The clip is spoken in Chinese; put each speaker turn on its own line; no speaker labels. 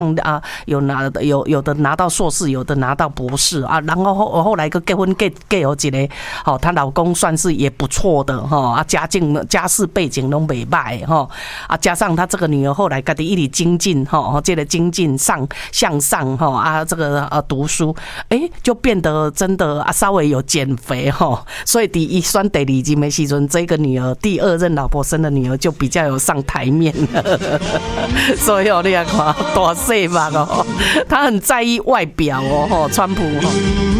有的拿到硕士，有的拿到博士啊，然后后来个结婚嫁有一个，她老公算是也不错的家世背景都袂歹加上她这个女儿后来家己一直精进这个精进向上这个读书，就变得真的稍微有减肥所以伊选第二任的时阵，这个女儿第二任老婆生的女儿就比较有上台面了，所以你看大。对吧？他很在意外表川普